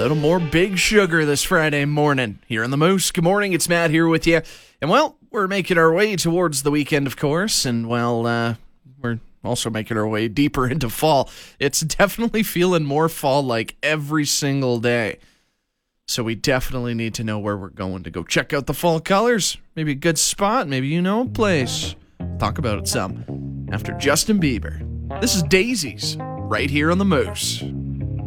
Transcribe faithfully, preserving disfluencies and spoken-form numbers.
little more Big Sugar this Friday morning here on the Moose. Good morning, it's Matt here with you. And, well, we're making our way towards the weekend, of course. And, well, uh, we're also making our way deeper into fall. It's definitely feeling more fall-like every single day. So we definitely need to know where we're going to go check out the fall colors. Maybe a good spot, maybe you know a place. Talk about it some after Justin Bieber. This is Daisies, right here on the Moose.